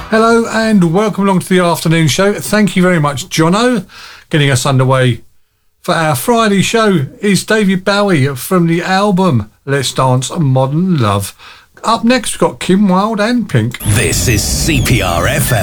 Hello and welcome along to the afternoon show. Thank you very much, Jono. Getting us underway for our Friday show is David Bowie from the album Let's Dance Modern Love. Up next, we've got Kim Wilde and Pink. This is CPR FM.